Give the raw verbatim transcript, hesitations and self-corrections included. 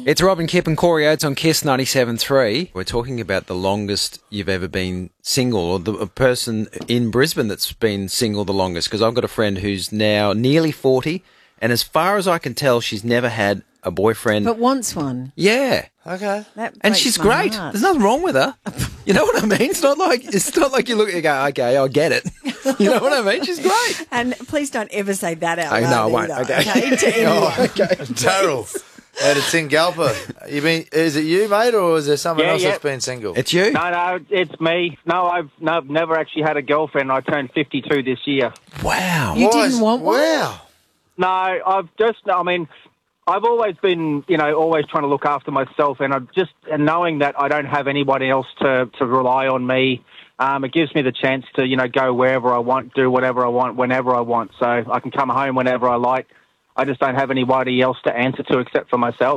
It's Robin Kipp and Corey Oates on Kiss ninety-seven point three. We're talking about the longest you've ever been single, or the a person in Brisbane that's been single the longest, because I've got a friend who's now nearly forty, and as far as I can tell, she's never had a boyfriend. But wants one. Yeah. Okay. That And breaks she's my great. heart. There's nothing wrong with her. You know what I mean? It's not like it's not like you look at it and go, okay, I get it. You know what I mean? She's great. And please don't ever say that out I loud. know, I won't. either, Okay. to anyone. Oh, okay. Daryl out of Tingalpa. You been? Is it you, mate, or is there someone Yeah, else yeah. that's been single? It's you. No, no, it's me. No, I've no, never actually had a girlfriend. I turned fifty-two this year. Wow. You Why is- didn't want one? Wow. No, I've just, I mean, I've always been, you know, always trying to look after myself, and I'm just, and knowing that I don't have anybody else to, to rely on me, um, it gives me the chance to, you know, go wherever I want, do whatever I want, whenever I want. So I can come home whenever I like. I just don't have anybody else to answer to except for myself.